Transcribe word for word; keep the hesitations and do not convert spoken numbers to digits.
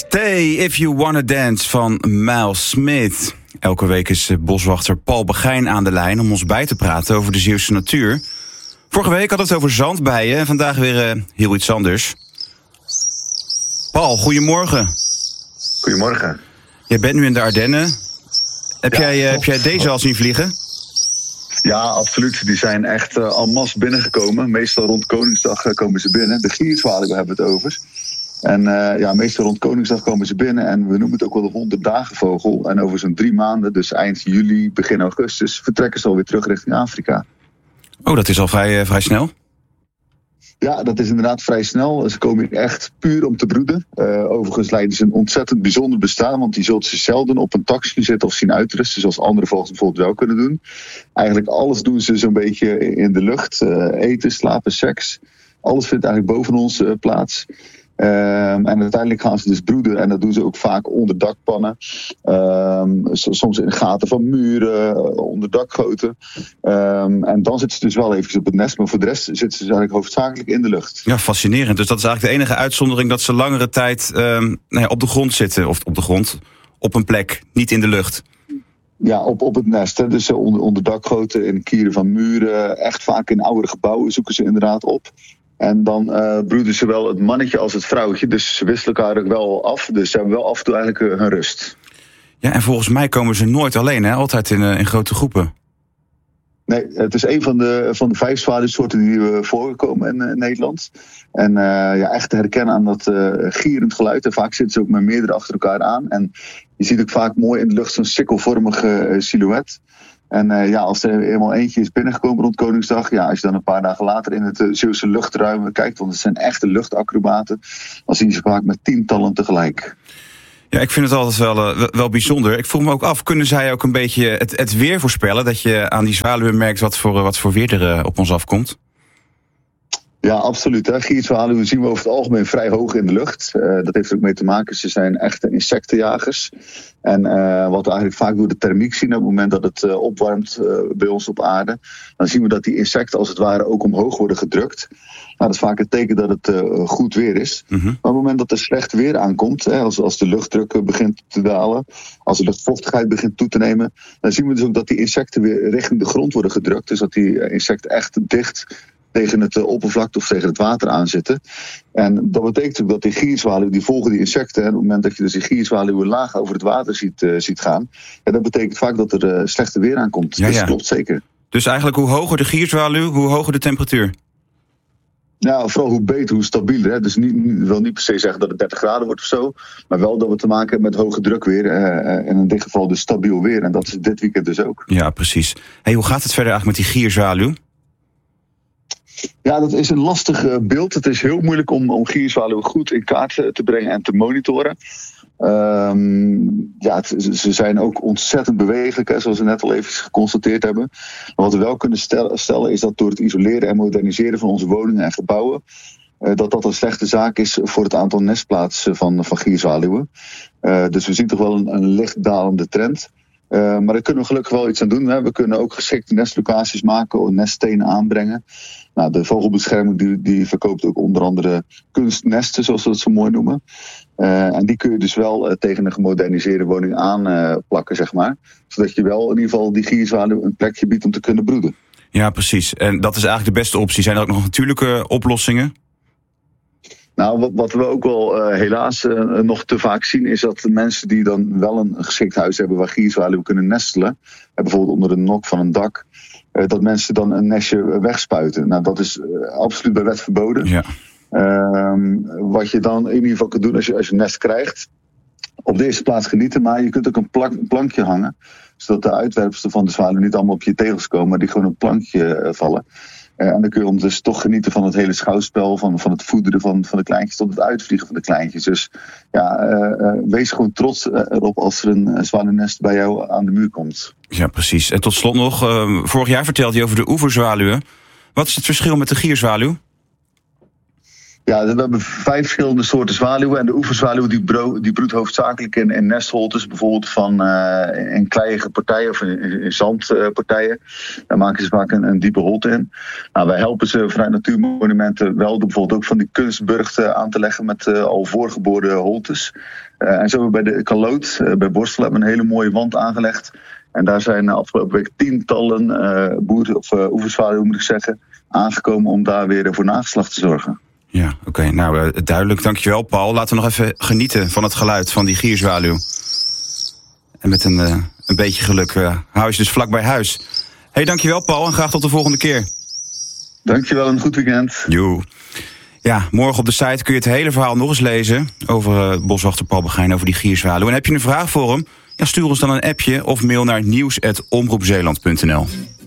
Stay If You Wanna Dance van Miles Smith. Elke week is boswachter Paul Begijn aan de lijn om ons bij te praten over de Zeeuwse natuur. Vorige week had het over zandbijen en vandaag weer uh, heel iets anders. Paul, goedemorgen. Goedemorgen. Jij bent nu in de Ardennen. Heb, Ja, jij, uh, heb jij deze al zien vliegen? Ja, absoluut. Die zijn echt uh, en masse binnengekomen. Meestal rond Koningsdag uh, komen ze binnen. De gierzwaluwen hebben we het over. En uh, ja, meestal rond Koningsdag komen ze binnen. En we noemen het ook wel de honderddagenvogel. En over zo'n drie maanden, dus eind juli, begin augustus, vertrekken ze alweer terug richting Afrika. Oh, dat is al vrij, uh, vrij snel. Ja, dat is inderdaad vrij snel. Ze komen hier echt puur om te broeden. Uh, overigens leiden ze een ontzettend bijzonder bestaan. Want die zult ze zelden op een taxi zitten of zien uitrusten. Zoals andere vogels bijvoorbeeld wel kunnen doen. Eigenlijk alles doen ze zo'n beetje in de lucht. Uh, eten, slapen, seks. Alles vindt eigenlijk boven ons uh, plaats. Um, en uiteindelijk gaan ze dus broeden. En dat doen ze ook vaak onder dakpannen. Um, soms in gaten van muren, onder dakgoten. Um, en dan zitten ze dus wel even op het nest. Maar voor de rest zitten ze eigenlijk hoofdzakelijk in de lucht. Ja, fascinerend. Dus dat is eigenlijk de enige uitzondering dat ze langere tijd um, nou ja, op de grond zitten. Of op de grond, op een plek, niet in de lucht. Ja, op, op het nest. Hè. Dus onder, onder dakgoten, in kieren van muren. Echt vaak in oude gebouwen zoeken ze inderdaad op. En dan uh, broeden ze wel het mannetje als het vrouwtje. Dus ze wisselen elkaar ook wel af. Dus ze hebben wel af en toe eigenlijk uh, hun rust. Ja, en volgens mij komen ze nooit alleen, hè? Altijd in, uh, in grote groepen. Nee, het is een van de, van de vijf zwaluwsoorten die we voorkomen in, uh, Nederland. En uh, ja, echt te herkennen aan dat uh, gierend geluid. En vaak zitten ze ook met meerdere achter elkaar aan. En je ziet ook vaak mooi in de lucht zo'n sikkelvormige uh, silhouet. En uh, ja, als er eenmaal eentje is binnengekomen rond Koningsdag, ja, als je dan een paar dagen later in het uh, Zeeuwse luchtruim kijkt, want het zijn echte luchtacrobaten, dan zien ze vaak met tientallen tegelijk. Ja, ik vind het altijd wel, uh, wel bijzonder. Ik vroeg me ook af, kunnen zij ook een beetje het, het weer voorspellen? Dat je aan die zwaluwen merkt wat voor, wat voor weer er uh, op ons afkomt? Ja, absoluut. Hè. Gierzwaluwen zien we over het algemeen vrij hoog in de lucht. Uh, dat heeft er ook mee te maken, ze zijn echte insectenjagers. En uh, wat we eigenlijk vaak door de thermiek zien, op het moment dat het uh, opwarmt uh, bij ons op aarde, dan zien we dat die insecten als het ware ook omhoog worden gedrukt. Nou, dat is vaak het teken dat het uh, goed weer is. Mm-hmm. Maar op het moment dat er slecht weer aankomt, hè, als, als de luchtdruk begint te dalen, als de luchtvochtigheid begint toe te nemen, dan zien we dus ook dat die insecten weer richting de grond worden gedrukt. Dus dat die uh, insecten echt dicht tegen het oppervlakte of tegen het water aan zitten. En dat betekent ook dat die gierzwaluwen, die volgen die insecten. En op het moment dat je dus die gierzwaluwen laag over het water ziet, uh, ziet gaan, ja, dat betekent vaak dat er uh, slechte weer aankomt. Ja, dus dat ja. klopt zeker. Dus eigenlijk hoe hoger de gierzwaluw, hoe hoger de temperatuur? Ja, vooral hoe beter, hoe stabieler. Hè. Dus niet, niet, wil niet per se zeggen dat het dertig graden wordt of zo. Maar wel dat we te maken hebben met hoge druk weer. Uh, en in dit geval dus stabiel weer. En dat is dit weekend dus ook. Ja, precies. Hey, hoe gaat het verder eigenlijk met die gierzwaluw? Ja, dat is een lastig uh, beeld. Het is heel moeilijk om, om gierzwaluwen goed in kaart uh, te brengen en te monitoren. Um, ja, het, ze zijn ook ontzettend bewegelijk, hè, zoals we net al even geconstateerd hebben. Maar wat we wel kunnen stellen, stellen is dat door het isoleren en moderniseren van onze woningen en gebouwen, uh, dat dat een slechte zaak is voor het aantal nestplaatsen van, van gierzwaluwen. Uh, dus we zien toch wel een, een licht dalende trend. Uh, maar daar kunnen we gelukkig wel iets aan doen. Hè. We kunnen ook geschikte nestlocaties maken, neststenen aanbrengen. Nou, de vogelbescherming die, die verkoopt ook onder andere kunstnesten, zoals we dat zo mooi noemen. Uh, en die kun je dus wel uh, tegen een gemoderniseerde woning aanplakken, uh, zeg maar. Zodat je wel in ieder geval die gierzwaluw een plekje biedt om te kunnen broeden. Ja, precies. En dat is eigenlijk de beste optie. Zijn er ook nog natuurlijke oplossingen? Nou, wat, wat we ook wel uh, helaas uh, nog te vaak zien, is dat de mensen die dan wel een geschikt huis hebben waar gierzwaluwen kunnen nestelen, uh, bijvoorbeeld onder een nok van een dak, uh, dat mensen dan een nestje wegspuiten. Nou, dat is uh, absoluut bij wet verboden. Ja. Uh, wat je dan in ieder geval kunt doen als je, als je een nest krijgt, op de eerste plaats genieten, maar je kunt ook een, plank, een plankje hangen, zodat de uitwerpsten van de zwaluw niet allemaal op je tegels komen, maar die gewoon een plankje uh, vallen. Uh, en dan kun je ondertussen toch genieten van het hele schouwspel, van, van het voederen van, van de kleintjes tot het uitvliegen van de kleintjes. Dus ja, uh, uh, wees gewoon trots uh, erop als er een zwaluwnest bij jou aan de muur komt. Ja, precies. En tot slot nog, uh, vorig jaar vertelde je over de oeverzwaluwen. Wat is het verschil met de gierzwaluw? Ja, we hebben vijf verschillende soorten zwaluwen. En de oeverzwaluw die, bro- die broedt hoofdzakelijk in, in nestholtes. Bijvoorbeeld van uh, in kleiige partijen of in, in zandpartijen. Daar maken ze vaak een, een diepe holte in. Nou, wij helpen ze vanuit natuurmonumenten wel door bijvoorbeeld ook van die kunstburgten aan te leggen met uh, al voorgeboorde holtes. Uh, en zo hebben we bij de Kaloot, uh, bij Borstel, hebben we een hele mooie wand aangelegd. En daar zijn afgelopen week tientallen uh, boeren, of uh, oeverzwaluwen moet ik zeggen, aangekomen om daar weer voor nageslacht te zorgen. Ja, oké. Okay, nou, uh, duidelijk. Dankjewel, Paul. Laten we nog even genieten van het geluid van die gierzwaluw. En met een, uh, een beetje geluk uh, hou je dus vlak bij huis. Hey, dankjewel, Paul. En graag tot de volgende keer. Dankjewel en een goed weekend. Joe. Ja, morgen op de site kun je het hele verhaal nog eens lezen over uh, boswachter Paul Begijn, over die gierzwaluw. En heb je een vraag voor hem? Ja, stuur ons dan een appje of mail naar nieuws apenstaartje omroep zeeland punt n l.